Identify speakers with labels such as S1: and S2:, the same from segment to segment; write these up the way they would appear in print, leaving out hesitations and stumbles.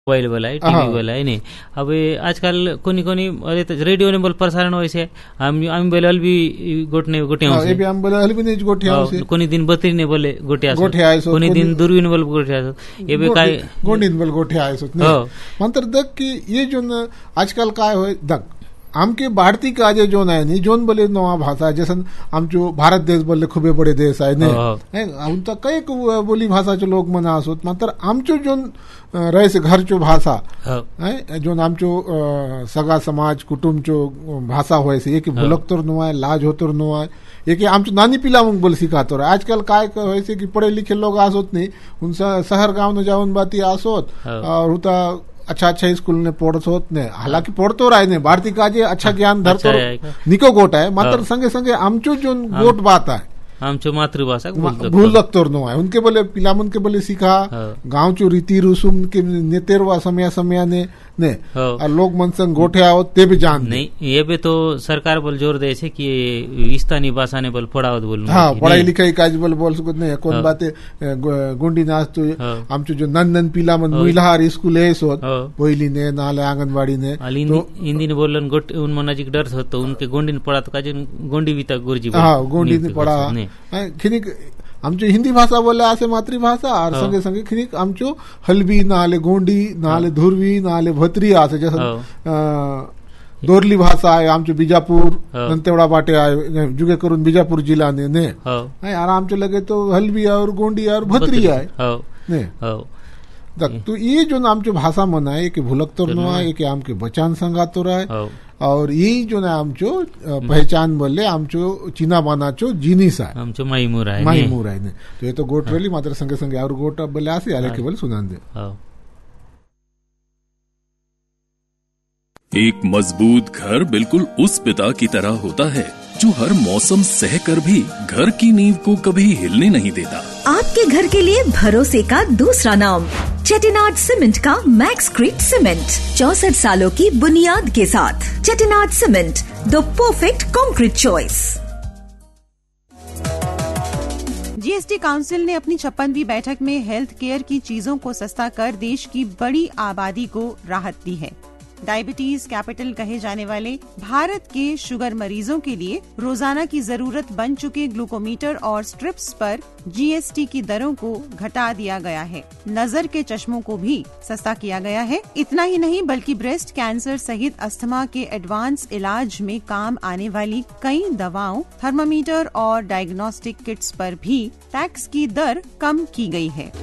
S1: Mobile वाला है, TV वाला है नहीं. अब आजकाल कोणी कोणी अरे रेडियो ने बोल प्रसारण होय છે. આમ બોલે હલબી ગોટને ગોટિયા છે.
S2: એ બી આમ બોલે હલબી ને ગોટિયા છે.
S1: કોની દિન બત્રી ને બોલે ગોટિયા છે. કોની दिन दूरवीन बोल गोटिया છે. એ બે काय
S2: गोंडीन बोल गोटिया आहे. नंतर दक की ये जो आजकाल काय होय दक आमके भारती काजे जोन आहे नी जोन बोले नवा भाषा जैसे आमचो भारत देश बोले खूबे बड़े देश आहे ने हम तो कई बोली भाषाचे लोक मना असोत मात्र आमचो जोन रहे घरचो भाषा जोन आमचो सगा समाज कुटुंबचो भाषा होय से एक भुलकतोर नो आहे लाज होतोर नो आहे एक आमचो नानी पिला मग बोल सिखातो रहा. आजकल काय होय से कि पढ़े लिखे लोग आसोत नहीं उन शहर गांव न जाऊन बाती आसोत और होता अच्छा स्कूल ने पढ़त होत ने हालांकि पढ़तो राय ने भारतीय काजे अच्छा ज्ञान धरतो निको गोट आहे मात्र संगे संगे आमचो जो गोट बात आहे
S1: आमचो मातृभाषा
S2: भूल लगतो नो आहे उनके बोले पिला उनके बोले सिखा गांव चो रीति रसुम के नेतेरवा समय ने लोग मनसंग गोठे आओ ते भी जान
S1: नहीं. ये भी तो सरकार बोल जोर दे छे कि स्थानीय भाषा ने बोल पढ़ावत बोल.
S2: हाँ पढ़ाई लिखाई काज बोल सकत नहीं कोण बाते गोंडी नाच तो आमचो जो नंदन पिला मन महिला स्कूल है सो पहिली ने नाले आंगनवाड़ी ने
S1: हिंदी ने बोलन गोट उन मनाजिक डर होतो उनके गोंडी ने पढ़ा तो काजे गोंडी विता गुरुजी.
S2: हाँ गोंडी ने पढ़ा खिनिक आमचो हिंदी भाषा बोले आसे मातृभाषा और संगे संगे खिनिक आमचो हलबी नाले गोंडी नाले धुरवी नाले भत्री आसे जैसे दोरली भाषा आहे आमचो बिजापूर नंतेवडा बाटे आहे जुगे करून बिजापूर जिल्हा ने और आमचो लगे तो हलबी और गोंडी और भत्री आहे ने. तो ये जो आमचो भाषा मना है कि भुलकतो नो आहे कि आमके बचान संगातो रहा और यही जो ना आमचो पहचान बोले आमचो चीना मानाचो जिनिस आहे
S1: आमचो माईमूर आहे
S2: ने. तो ये तो गोट रेली मात्र संगे संगे और गोट बोले आसे आले के बोले सुनान दे.
S3: एक मजबूत घर बिल्कुल उस पिता की तरह होता है जो हर मौसम सहकर भी घर की नींव को कभी हिलने नहीं देता.
S4: आपके घर के लिए भरोसे का दूसरा नाम चेटिनाड सीमेंट का मैक्सक्रीट सीमेंट 64 सालों की बुनियाद के साथ. Chettinad cement the perfect concrete choice.
S5: GST council ने अपनी 56वीं बैठक में हेल्थ केयर की चीजों को सस्ता कर देश की बड़ी आबादी को राहत दी है. डायबिटीज कैपिटल कहे जाने वाले भारत के शुगर मरीजों के लिए रोजाना की जरूरत बन चुके ग्लूकोमीटर और स्ट्रिप्स पर जीएसटी की दरों को घटा दिया गया है. नजर के चश्मों को भी सस्ता किया गया है. इतना ही नहीं बल्कि ब्रेस्ट कैंसर सहित अस्थमा के एडवांस इलाज में काम आने वाली कई दवाओं, थर्मामीटर और डायग्नोस्टिक किट्स पर भी टैक्स की दर कम की गई है.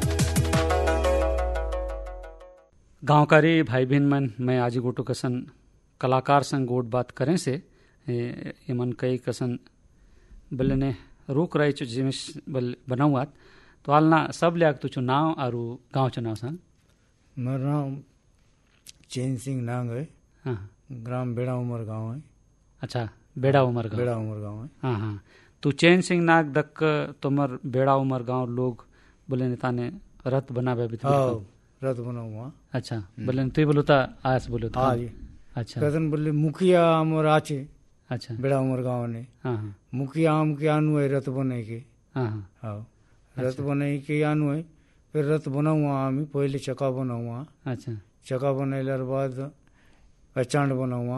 S6: गांवकारी भाई बहन मन मैं आज गोटो कसन कलाकार संग गोट बात करें से मन कई कसन बलने रोक रहे चो जिमिस बल बनाऊआत तो आलना सब ले आग तुचो नाव आरु गांव चो नाव सन.
S7: मेरा नाम चैन सिंह नांग है.
S6: हाँ
S7: ग्राम बेड़ा उमर गाँव है.
S6: अच्छा बेड़ा उमर
S7: गाँव है.
S6: हाँ हाँ तू चैन सिंह नाग दक तुमर बेड़ा उमर गाँव लोग बोले नेता ने रथ बनावे भी
S7: रथ बनाऊंगा.
S6: अच्छा बोले तू बोलो ता आस बोलो
S7: हाँ जी.
S6: अच्छा
S7: कदन बोले मुखिया आमर आचे.
S6: अच्छा
S7: बेड़ा उमर गाँव ने.
S6: हाँ
S7: मुखिया आम के आनु है रथ बने के. हाँ रथ बने के आनु है फिर रथ बनाऊंगा आमी पहले चका बनाऊंगा.
S6: अच्छा
S7: चका बनैलार बाद अचांड बनाऊंगा.